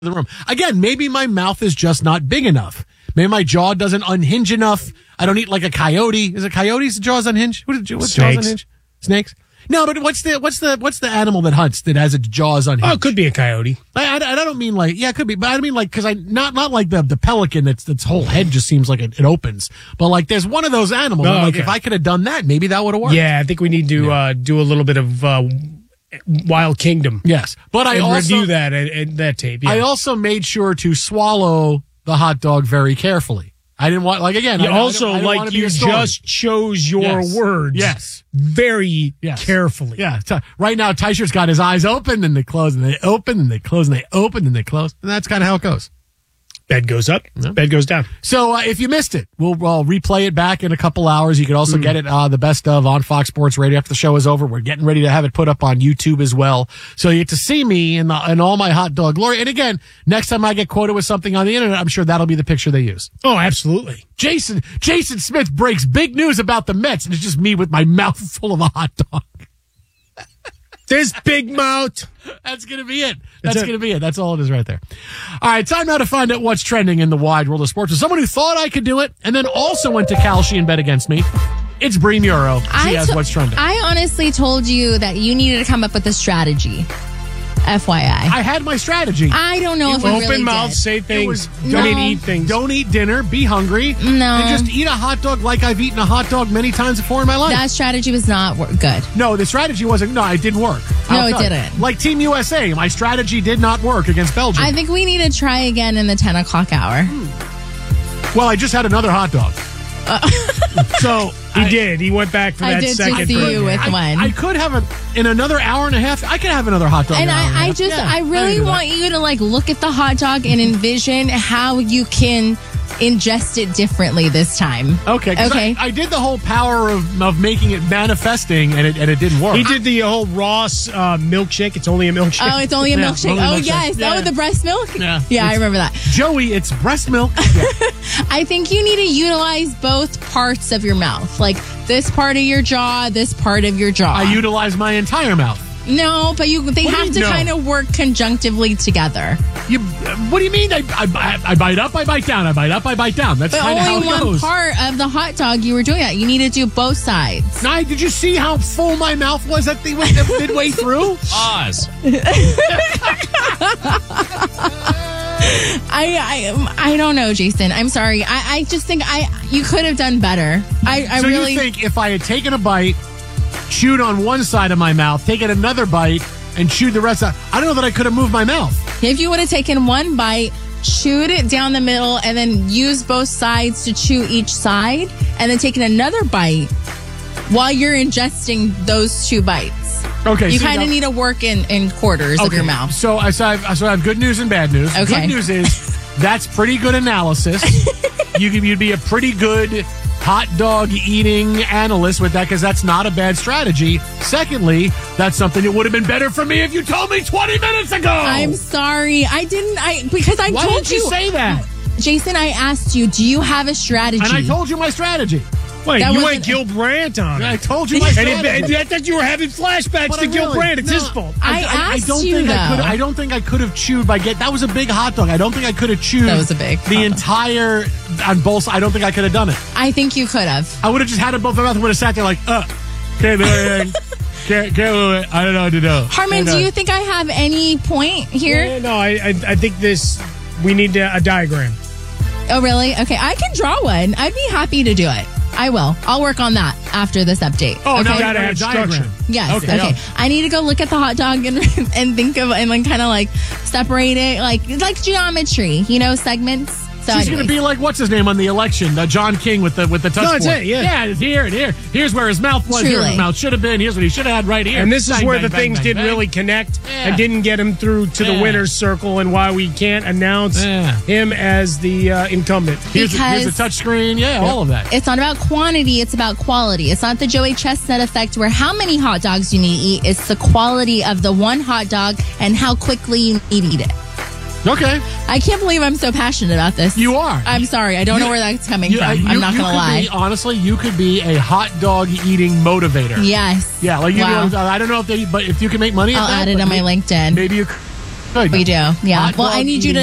the room. Again, maybe my mouth is just not big enough. Maybe my jaw doesn't unhinge enough. I don't eat like a coyote. Is it coyotes' jaws unhinge? What's jaws unhinge? Snakes? No, but what's the animal that hunts that has its jaws unhinged? Oh, it could be a coyote. I don't mean like, yeah, it could be, but I mean like, cause not like the pelican that's whole head just seems like it opens. But like there's one of those animals. Oh, like okay. if I could have done that, maybe that would have worked. Yeah, I think we need to do a little bit of Wild Kingdom. Yes. But I also review that tape. Yeah. I also made sure to swallow the hot dog very carefully. I didn't want, like, again, You I also, didn't want like, to be you a story. just chose your words. Yes. Very Yes. carefully. Yeah. Right now, Tysher's got his eyes open, and they close, and they open, and they close, and they open, and they close. And that's kind of how it goes. Bed goes up, bed goes down. So if you missed it, we'll replay it back in a couple hours. You can also get it the best of on Fox Sports Radio after the show is over. We're getting ready to have it put up on YouTube as well. So you get to see me in all my hot dog glory. And again, next time I get quoted with something on the internet, I'm sure that'll be the picture they use. Oh, absolutely. Jason Smith breaks big news about the Mets, and it's just me with my mouth full of a hot dog. This big mouth. That's going to be it. That's going to be it. That's all it is right there. All right, time now to find out what's trending in the wide world of sports. With someone who thought I could do it and then also went to Kalshi and bet against me, it's Bree Muro. She has what's trending. I honestly told you that you needed to come up with a strategy. FYI. I had my strategy. I don't know if you really Open mouth, did. say things. No. Eat things. Don't eat dinner. Be hungry. No. And just eat a hot dog like I've eaten a hot dog many times before in my life. That strategy was not good. No, the strategy wasn't. No, it didn't work. No, it didn't. Like Team USA, my strategy did not work against Belgium. I think we need to try again in the 10 o'clock hour. Well, I just had another hot dog. So He did. He went back for I that did second. just see you with one. I could have in another hour and a half. I could have another hot dog. And in an hour and a half. I Yeah, really can do want that. you to like look at the hot dog and envision how you can ingest it differently this time. Okay. 'Cause Okay. I did the whole power of making it manifesting, and it didn't work. He did the whole Ross milkshake. It's only a milkshake. Oh, it's only a Yeah, milkshake. only a Oh, milkshake. yes. Yeah. Oh, the breast milk? Yeah. Yeah, I remember that. Joey, it's breast milk. I think you need to utilize both parts of your mouth. Like this part of your jaw, this part of your jaw. I utilize my entire mouth. No, but they What do you have mean, to no? kind of work conjunctively together. What do you mean? I bite up, I bite down. I bite up, I bite down. That's But kind of how only it one goes. part of the hot dog you were doing that. You need to do both sides. Nye, did you see how full my mouth was that thing went midway through? Oz. I don't know, Jason. I'm sorry. I just think you could have done better. I So really you think if I had taken a bite, chewed on one side of my mouth, taken another bite, and chewed the rest out, I don't know that I could have moved my mouth. if you would have taken one bite, chewed it down the middle, and then used both sides to chew each side, and then taken another bite while you're ingesting those two bites. Okay, You so kind of need to work in quarters of your mouth. So I have good news and bad news. Okay. Good news is that's pretty good analysis. You'd be a pretty good hot dog eating analyst with that because that's not a bad strategy. Secondly, that's something that would have been better for me if you told me 20 minutes ago. I'm sorry. Because I Why told did you say that? Jason, I asked you, do you have a strategy? And I told you my strategy. Wait, That you wasn't- went Gil Brandt on I it. told you my And strategy. I thought you were having flashbacks But to I Gil really- Brandt. It's no, his fault. I asked you, though. I don't think I could have chewed that was a big hot dog. I don't think I could have chewed That was a big the hot dog. entire on both. I don't think I could have done it. I think you could have. I would have just had it both in my mouth and would have sat there like, can't do anything. Can't do it. I don't know what to do. Harmon, do you think I have any point here? Yeah, no, I think we need a diagram. Oh, really? Okay, I can draw one. I'd be happy to do it. I will. I'll work on that after this update. Oh, okay? no, you Gotta got a have diagram. structure. Yes. Okay, Okay. yeah. I need to go look at the hot dog and think of and then kind of like separate it like geometry, segments. So She's going to be like, what's his name on the election? John King with the touch No, that's board. it, yeah. Yeah, it's here and here. Here's where his mouth was. Here Truly. his mouth should have been. Here's what he should have had right here. And this is Bang, where bang, the bang, things bang, didn't bang. really connect Yeah. and didn't get him through to the Yeah. winner's circle, and why we can't announce Yeah. him as the incumbent. Here's Because- the touch screen. Yeah, all of that. It's not about quantity, it's about quality. It's not the Joey Chestnut effect where how many hot dogs you need to eat. It's the quality of the one hot dog and how quickly you need to eat it. Okay. I can't believe I'm so passionate about this. You are. I'm sorry. I don't know where that's coming from. I'm not you going to could lie. be- honestly, you could be a hot dog eating motivator. Yes. Yeah, like you Wow. know, I don't know but if you can make money at I'll that, add it but on my LinkedIn. Maybe you Good. We do. Yeah. Hot Well, I dog need you to